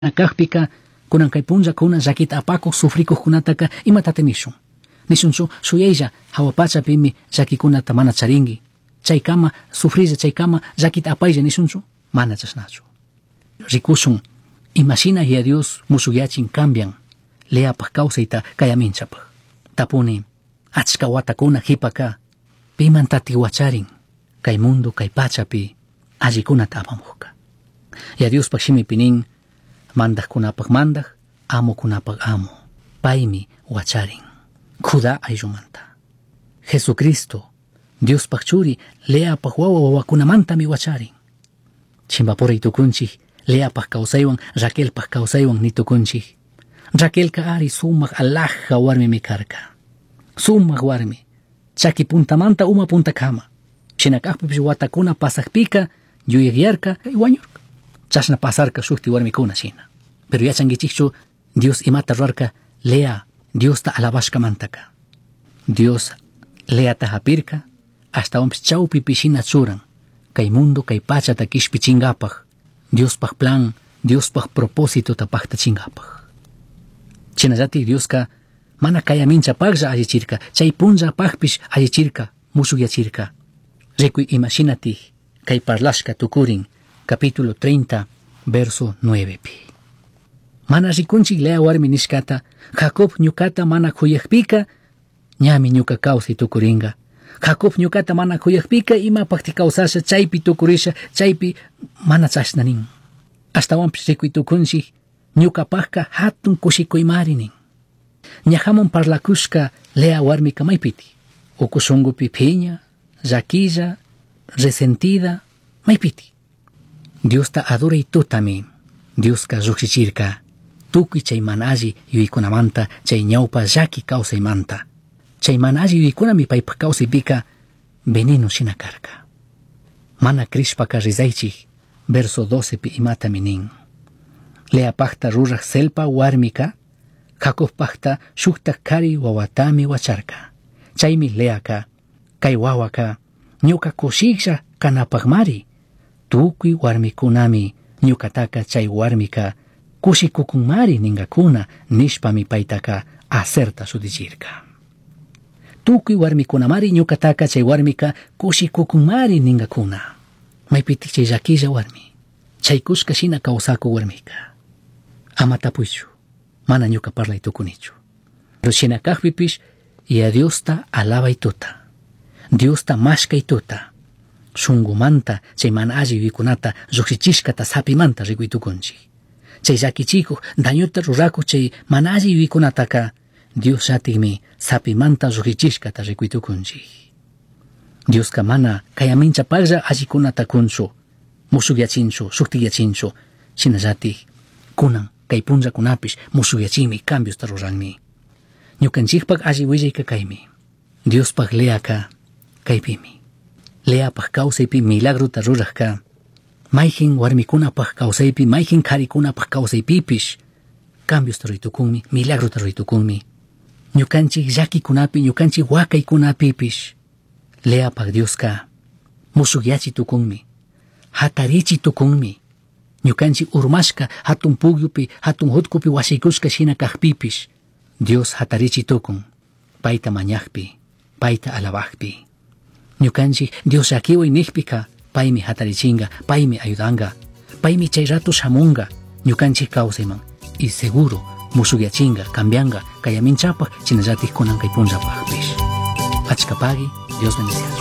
Nakahpika kunan kay punja kuna llakita apakuq sufrikuqkunataqa imatata nishun. Nishunchu shuyaylla hawapachapimi llakikunata mana charingi. Chaykama sufrilla chaykama llakita apaylla nishunchu mana chashnachu. Rikushun imashina ya Dios musukyachin cambian leapaq kawsayta kayaminchapaq. Tapuni achka watakuna hipaka pimantati wacharin kay mundo kay pachapi allikunata apamuqqa. Ya Diospaq shimipinin mandaqkunapaq mandaq, amukunapaq amo. Paymi wacharin. Juda ayllumanta. Jesucristo, Diospaq churi, leapaq wawakunamantami wacharin. Chimbapuri tukunchik, leapaq kawsaywan, Raquelpaq kawsaywan ni tukunchik. Raquelka ari sumaq alaja warmimi karka. Sumaq warmi. Chaki puntamanta uma puntakama. Shinakaqpipish watakuna pasaqpika, yuyagyarka, wañurka. Chashna pasarka shukti warmikuna shina. Pero yachangichikchu Dios imata rurarka lea Diosta alabashkamantaka. Dios leata hapirka hasta onpis chawpipi shina churan. Kay mundo kay pachata kishpichingapaq. Diospaq plan, Diospaq propósito tapaqta chingapaq. Chinallatik Dioska mana kayaminchapaqlla allichirka. Chay punllapaqpish allichirka, musukyachirka. Rikuy imashinati kay parlashka tukurin capítulo 30 verso 9 pi. Mana rikunchik lea warmi nishkata, Jacob ñukata mana kuyakpika, ñami ñuka kawsay tukuringa. Jacob ñukata mana kuyakpika, imapaqti kawsasha chaypi tukurisha, chaypi mana chashna nin. Hasta wanpish rikuy tukunchik, ñukapaqqa hatun kushikuymari nin. Ñahamun parlakushka lea warmika maypiti. Ukushungupi piña, llakilla, resentida, maypiti. Diosta adoray tutami, Dioska llukshichirka, tukuy chay mana alli yuykunamanta, chay ñawpa llaki kawsaymanta. Chay mana alli yuykunami paypaq kawsaypika veneno shina karka. Mana krishpaka rizaychik, verso 12 pi imatami nin. Leapaqta ruraq selpa warmika, Jacobpaqta shukta kari wawatami wacharka. Chaymi leaka, kay wawaka, ñuka kushiklla kanapaqmari. Tukuy warmikunami ñukataka chay warmika kushikukunmari ningakuna nishpami paytaka acerta sudichirka. Tukuy warmikunamari ñukataka chay warmika kushikukunmari ningakuna. Maypitik chay llakilla warmi. Chay kushka shina kawsaku warmika. Ama tapuychu. Mana ñuka parlay tukunichu. Pero shina kaqpipish ya Diosta alabay tuta. Diosta mashkay tuta. Shungumanta chay mana alli yuykunata llukshichishkata sapimanta rikuytukunchik. Chay llakichikuq dañuta rurakuq chay mana alli yuykunataka Dios llatikmi sapimanta llukshichishkata rikuytukunchik. Dioska mana kayaminchapaqlla allikunata kunchu, musukyachinchu, shuktikyachinchu, shinallatik kunan kay punllakunapish musukyachimi cambiosta ruranmi. Ñukanchikpaq alli willayka kaymi. Diospaq leaka kaypimi. Leapaq kawsaypi milagruta ruraqka, mayjin warmikunapaq kawsaypi, mayjin karikunapaq kawsaypipish cambiosta ruritukunmi, milagruta ruritukunmi. Ñukanchik llakikunapi, ñukanchik wakaykunapipish leapaq Dioska musukyachitukunmi, hatarichitukunmi. Ñukanchik urmashka hatun pugyupi, hatun hutkupi wasiykushka shina kaqpipish Dios hatarichitukun, payta mañaqpi, payta alabaqpi. Ñukanchik Dios llakiway niqpika, paymi hatarichinga, paymi ayudanga, paymi chay rato shamunga ñukanchik kawsayman y seguro musukyachinga, cambianga, kayaminchapaq chinallatik kunan kay punllapaqpish. Achka pagi, Dios bendiga.